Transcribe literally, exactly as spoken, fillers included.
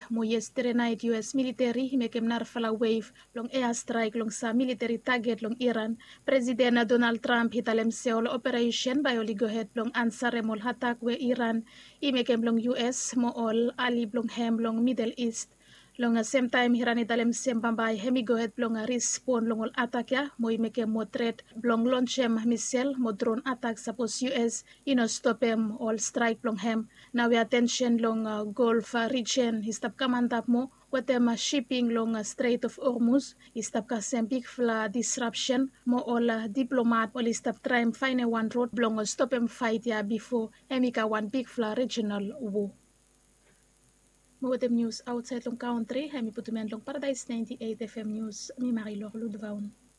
mo yesterday night U S military himekem narfala wave long airstrike long sa military target long Iran. President Donald Trump hitalem seol operation bioligohet long ansaremol hatak we Iran himekem long U S mo all ali long hem long Middle East. Long same time hirani talem sem bambay hemigohet long respond long all attack ya mo imeke mo threat long launchem missile mo drone attack suppose U S ino stopem all strike long hem. Now we attention long uh, Gulf uh, region istap kamantap mo watem uh, shipping long uh, Strait of Hormuz istap ka sem big fla disruption mo all uh, diplomat all istap try find one road long uh, stopem fight ya before emika one big fla regional war. Mga news outside long country, hemi putumen long Paradise ninety-eight F M News, mi Marilor Ludvaun.